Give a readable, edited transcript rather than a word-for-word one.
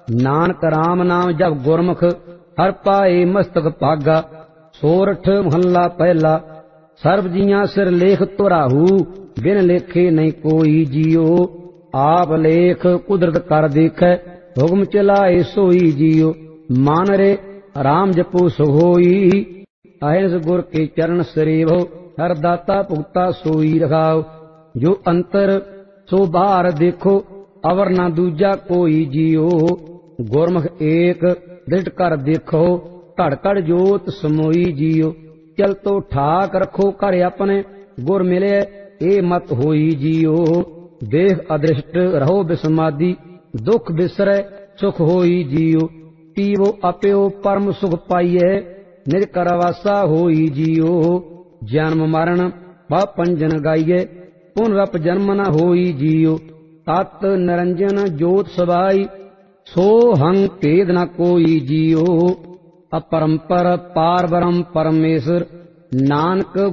ਨਾਨਕ ਰਾਮ ਨਾਮ ਜਪ ਗੁਰਮੁਖ ਹਰ ਪਾਏ ਮਸਤਕ ਭਾਗਾ। ਸੋਰਠ ਮਹੱਲਾ ਪਹਿਲਾ। ਸਰਬ ਜੀਆਂ ਸਿਰ ਲੇਖ ਤੁਰਾਹੂ ਬਿਨ ਲੇਖੇ ਨਹੀਂ ਕੋਈ ਜੀਓ। ਆਪ ਲੇਖ ਕੁਦਰਤ ਕਰ ਦੇਖੈ ਹੁਕਮ ਚਲਾਏ ਸੋਈ ਜੀਓ। ਮਨ ਰੇ ਰਾਮ ਜਪੋ ਸੁ ਹੋਈ ਅਹਿਸ ਗੁਰ ਕੇ ਚਰਨ ਸਰੀਵੋ। ਹਰ ਦਾਤਾ ਭੁਗਤਾ ਸੋਈ ਰਖਾਓ। ਜੋ ਅੰਤਰ ਸੋ ਬਾਹਰ ਦੇਖੋ ਅਵਰ ਨਾ ਦੂਜਾ ਕੋਈ ਜੀਓ। ਗੁਰਮੁਖ ਏਕ ਦ੍ਰਿੜ ਕਰ ਦੇਖੋ ਘੜ ਘੜ ਜੋਤ ਸਮੋਈ ਜੀਓ। ਚਲ ਤੋ ਠਾਕ ਰੱਖੋ ਘਰ ਆਪਣੇ ਗੁਰ ਮਿਲੇ ਇਹ ਮਤ ਹੋਈ ਜੀਓ। ਦੇਖ ਅਦ੍ਰਿਸ਼ਟ ਰਹੋ ਬਿਸਮਾਦੀ ਦੁਖ ਬਿਸਰੈ ਸੁਖ ਹੋਈ ਜੀਓ। ਪੀਵੋ ਅਪਿਓ ਪਰਮ ਸੁਖ ਪਾਈਐ ਨਿਜ ਕਰ ਵਾਸਾ ਹੋਈ ਜੀਓ। ਜਨਮ ਮਰਨ ਬਾ ਪੰਜਨ ਗਾਈਐ ਪੁਨਰਪ ਜਨਮ ਨ ਹੋਈ ਜੀਓ। ਤਤ ਨਿਰੰਜਨ ਜੋਤ ਸਬਾਈ ਸੋ ਹੰ ਭੇਦ ਨ ਕੋਈ ਜੀਓ। ਅਪਰੰਪਰ ਪਾਰ ਬ੍ਰਹਮ ਪਰਮੇਸ਼ਰ ਨਾਨਕ